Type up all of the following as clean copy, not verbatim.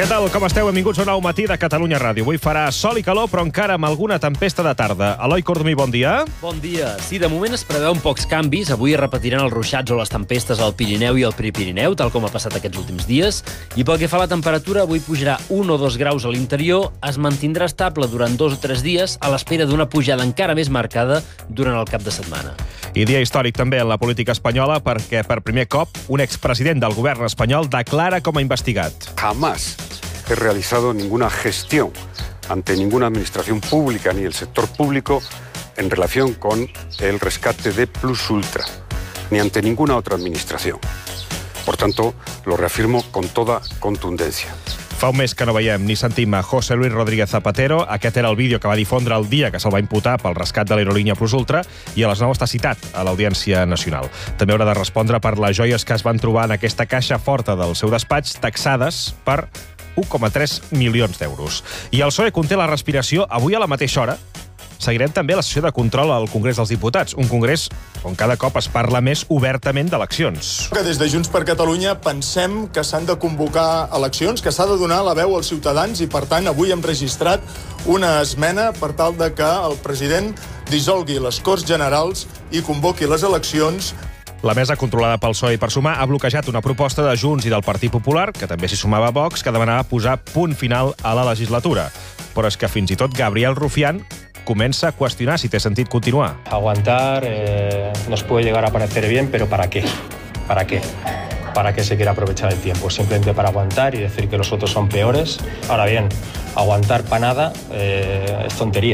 Què tal, com esteu? Benvinguts a un nou matí de Catalunya Ràdio. Avui farà sol i calor, però encara amb alguna tempesta de tarda. Eloi Cordomí, bon dia. Bon dia. Sí, de moment es preveuen pocs canvis. Avui es repetiran els ruixats o les tempestes al Pirineu i al Prepirineu, tal com ha passat aquests últims dies. I pel que fa a la temperatura, avui pujarà 1 o 2 graus a l'interior, es mantindrà estable durant 2 o 3 dies, a l'espera d'una pujada encara més marcada durant el cap de setmana. I dia històric també en la política espanyola, perquè per primer cop un expresident del govern espanyol declara com a investigat. Jamás he realizado ninguna gestión ante ninguna administración pública ni el sector público en relación con el rescate de Plus Ultra, ni ante ninguna otra administración. Por tanto, lo reafirmo con toda contundencia. Fa un mes que no veiem ni sentim a José Luis Rodríguez Zapatero. Aquest era el vídeo que va difondre el dia que se'l va imputar pel rescat de l'aerolínia Plus Ultra i a les 9 està citat a l'Audiència Nacional. També haurà de respondre per les joies que es van trobar en aquesta caixa forta del seu despatx, taxades per 1,3 milions d'euros. I el PSOE conté la respiració. Avui a la mateixa hora seguirem també la sessió de control al Congrés dels Diputats, un congrés on cada cop es parla més obertament d'eleccions. Que des de Junts per Catalunya pensem que s'han de convocar eleccions, que s'ha de donar la veu als ciutadans i, per tant, avui hem registrat una esmena per tal de que el president dissolgui les Corts Generals i convoqui les eleccions. La mesa controlada pel PSOE i per Sumar ha bloquejat una proposta de Junts i del Partit Popular, que també s'hi sumava Vox, que demanava posar punt final a la legislatura. Però és que fins i tot Gabriel Rufián comença a qüestionar si té sentit continuar. Aguantar nos puede llegar a parecer bien, pero ¿para qué? ¿Para qué? ¿Para qué se quiere aprovechar el tiempo? Simplemente para aguantar y decir que los otros son peores. Ahora bien, aguantar para nada es tontería.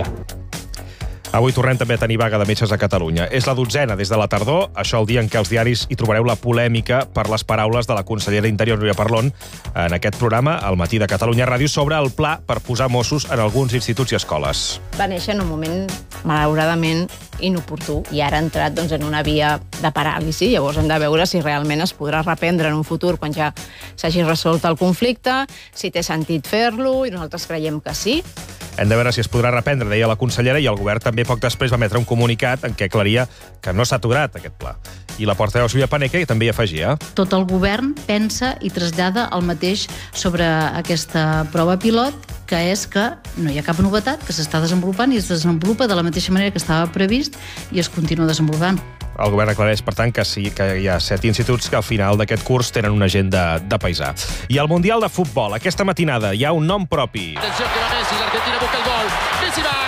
Avui tornem també a tenir vaga de metges a Catalunya. És la 12ª des de la tardor, això el dia en què als diaris hi trobareu la polèmica per les paraules de la consellera d'Interior, Núria Parlon, en aquest programa, al matí de Catalunya Ràdio, sobre el pla per posar Mossos en alguns instituts i escoles. Va néixer en un moment, malauradament, inoportú, i ara ha entrat en una via de paràlisi. Llavors hem de veure si realment es podrà reprendre en un futur quan ja s'hagi resolt el conflicte, si té sentit fer-lo, i nosaltres creiem que sí. Hem de veure si es podrà reprendre, deia la consellera, i el govern també poc després va emetre un comunicat en què aclaria que no s'ha aturat aquest pla. I la portaveu Sílvia Paneque també hi afegia. Tot el govern pensa i trasllada el mateix sobre aquesta prova pilot, que és que no hi ha cap novetat, que s'està desenvolupant i es desenvolupa de la mateixa manera que estava previst i es continua desenvolupant. El govern aclareix, per tant, que sí que hi ha 7 instituts que al final d'aquest curs tenen una agenda de paisà. I al Mundial de Futbol, aquesta matinada, hi ha un nom propi. Atenció que va Messi, l'Argentina busca el gol. Messi va!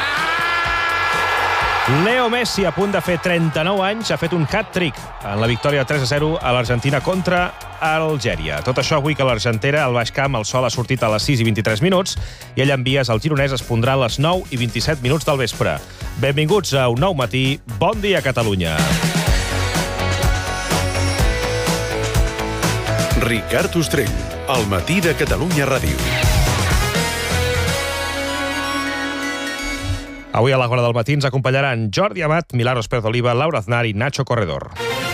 Leo Messi, a punt de fer 39 anys, ha fet un hat-trick en la victòria 3-0 a l'Argentina contra Algèria. Tot això avui que l'Argentera, al Baix Camp, el sol ha sortit a les 6:23 i ell en vies al Gironès es pondrà a les 9:27 del vespre. Benvinguts a un nou matí. Bon dia, Catalunya. Ricard Ostrell, al matí de Catalunya Ràdio. Avui a l'Hora del Matí ens acompanyaran Jordi Amat, Milagros Pérez Oliva, Laura Aznar i Nacho Corredor.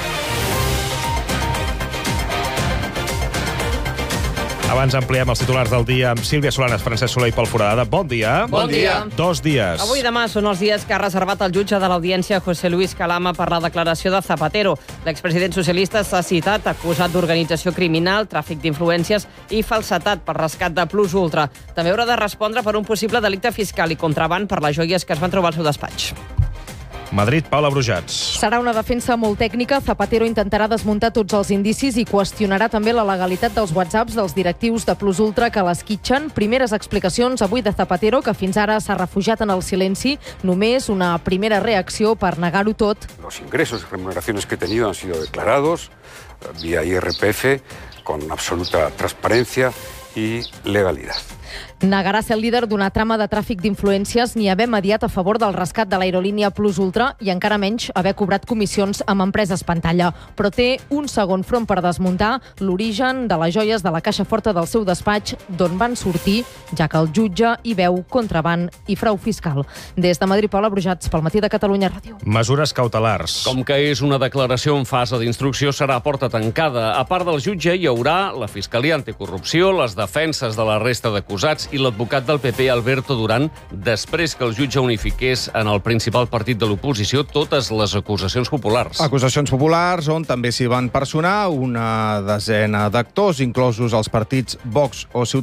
Abans ampliem els titulars del dia amb Sílvia Solanes, Francesc Soler i Pol Foradada. Bon dia. Bon dia. 2 dies. Avui i demà són els dies que ha reservat el jutge de l'Audiència José Luis Calama per la declaració de Zapatero. L'expresident socialista s'ha citat acusat d'organització criminal, tràfic d'influències i falsedat per rescat de Plus Ultra. També haurà de respondre per un possible delicte fiscal i contraban per les joies que es van trobar al seu despatx. Madrid, Paula Brujats. Serà una defensa molt tècnica. Zapatero intentarà desmuntar tots els indicis i qüestionarà també la legalitat dels whatsapps dels directius de Plus Ultra que l'esquitxen. Primeres explicacions avui de Zapatero, que fins ara s'ha refugiat en el silenci. Només una primera reacció per negar-ho tot. Los ingresos y remuneraciones que he tenido han sido declarados vía IRPF con absoluta transparencia y legalidad. Negarà ser el líder d'una trama de tràfic d'influències ni haver mediat a favor del rescat de l'aerolínia Plus Ultra i encara menys haver cobrat comissions amb empreses pantalla. Però té un segon front per desmuntar l'origen de les joies de la caixa forta del seu despatx, d'on van sortir, ja que el jutge hi veu contraban i frau fiscal. Des de Madrid, Paula Brujats, pel matí de Catalunya Ràdio. Mesures cautelars. Com que és una declaració en fase d'instrucció, serà a porta tancada. A part del jutge, hi haurà la Fiscalia Anticorrupció, les defenses de la resta d'acusats i l'advocat del PP, Alberto Duran, després que el jutge unifiqués en el principal partit de l'oposició totes les acusacions populars. Acusacions populars on també s'hi van personar una desena d'actors, inclosos els partits Vox o Ciutadans,